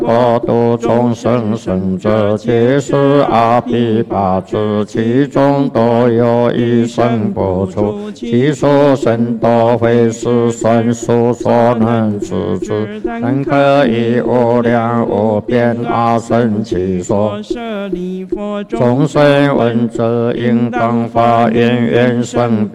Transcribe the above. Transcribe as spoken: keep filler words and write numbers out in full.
国度众生生者皆是阿毗跋致，其中多有一生不出，其所生多非是算数所能知之，能可以无量无边阿僧祇所舍利佛众生闻者应当发愿愿生